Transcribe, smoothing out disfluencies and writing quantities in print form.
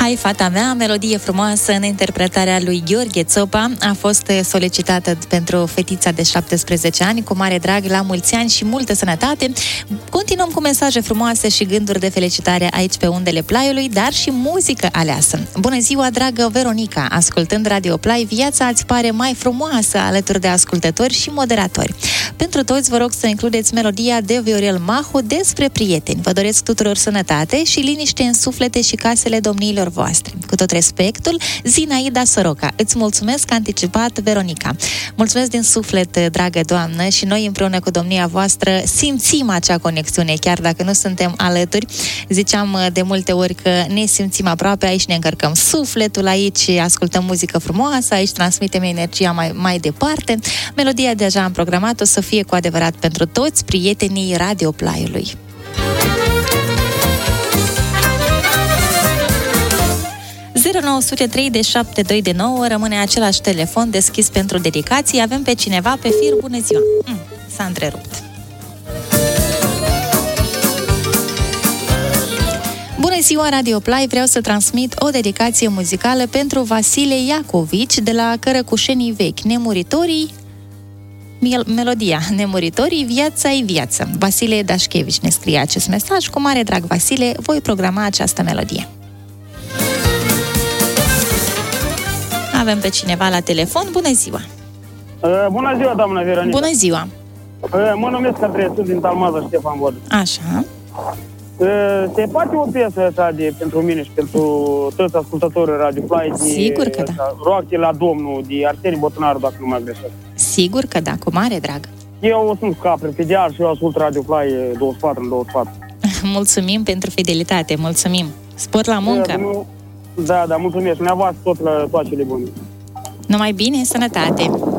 Hai, fata mea, melodie frumoasă în interpretarea lui Gheorghe Țopa, a fost solicitată pentru fetița de 17 ani, cu mare drag, la mulți ani și multă sănătate. Continuăm cu mesaje frumoase și gânduri de felicitare aici pe undele Plaiului, dar și muzică aleasă. Bună ziua, dragă Veronica! Ascultând Radio Play, viața îți pare mai frumoasă alături de ascultători și moderatori. Pentru toți vă rog să includeți melodia de Viorel Mahu despre prieteni. Vă doresc tuturor sănătate și liniște în suflete și casele domniilor voastre. Cu tot respectul, Zinaida Soroca. Îți mulțumesc anticipat, Veronica. Mulțumesc din suflet, dragă doamnă, și noi împreună cu domnia voastră simțim acea conexiune, chiar dacă nu suntem alături. Ziceam de multe ori că ne simțim aproape, aici ne încărcăm sufletul, aici ascultăm muzică frumoasă, aici transmitem energia mai departe. Melodia deja am programat, o să fie cu adevărat pentru toți prietenii Radio Plaiului. 0903 de 729, rămâne același telefon deschis pentru dedicații. Avem pe cineva pe fir. Bună ziua! S-a întrerupt. Bună ziua, Radio Play! Vreau să transmit o dedicație muzicală pentru Vasile Iacovici de la Cărăcușenii Vechi. Nemuritorii, melodia Nemuritorii, viața-i viață. Vasile Dașchevici ne scrie acest mesaj. Cu mare drag, Vasile, voi programa această melodie. Avem pe cineva la telefon. Bună ziua! Bună ziua, doamna Veronica! Bună ziua! Mă numesc Andrei, sunt din Talmaza, Ștefan Vodă. Așa. Se poate o piesă asta pentru mine și pentru toți ascultătorii Radio Play? Sigur că da. Roacte la Domnul, de Arsenie Botunaru, dacă nu mă greșesc. Sigur că da, cu mare drag. Eu sunt capre pe deal și eu ascult Radio Play 24 în 24. Mulțumim pentru fidelitate, mulțumim. Spor la muncă. Da, mulțumesc. Dumneavoastră tot la toate cele bune. Numai bine, sănătate.